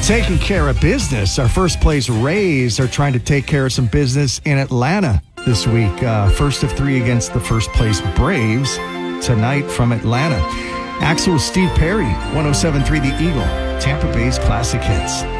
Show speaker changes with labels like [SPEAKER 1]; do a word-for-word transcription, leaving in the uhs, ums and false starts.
[SPEAKER 1] Taking care of business. Our first place Rays are trying to take care of some business in Atlanta this week. Uh, first of three against the first place Braves tonight from Atlanta. Axel with Steve Perry, one oh seven point three The Eagle, Tampa Bay's classic hits.